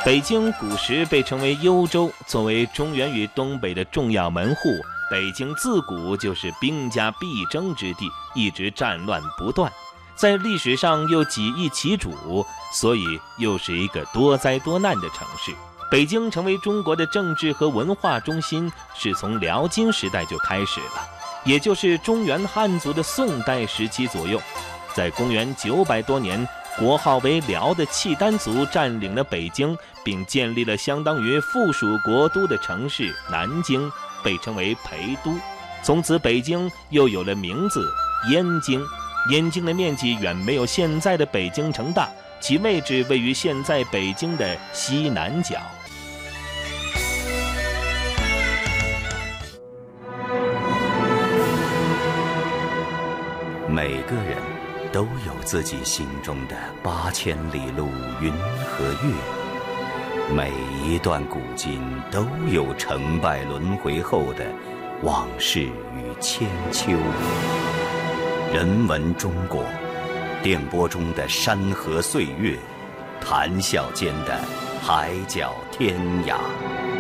北京古时被称为幽州，作为中原与东北的重要门户，北京自古就是兵家必争之地，一直战乱不断。在历史上又几易其主，所以又是一个多灾多难的城市。北京成为中国的政治和文化中心，是从辽金时代就开始了，也就是中原汉族的宋代时期左右。在公元900多年，国号为辽的契丹族占领了北京，并建立了相当于附属国都的城市南京，被称为陪都。从此北京又有了名字燕京。燕京的面积远没有现在的北京城大，其位置位于现在北京的西南角。 每个人都有自己心中的8000里路云和月，每一段古今都有成败轮回后的往事与千秋。人文中国，电波中的山河岁月，谈笑间的海角天涯。